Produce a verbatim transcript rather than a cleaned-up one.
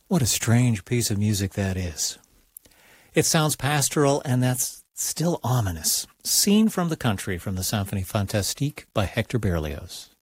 What a strange piece of music that is. It sounds pastoral, and that's still ominous. Scene from the Country from the Symphonie Fantastique by Hector Berlioz.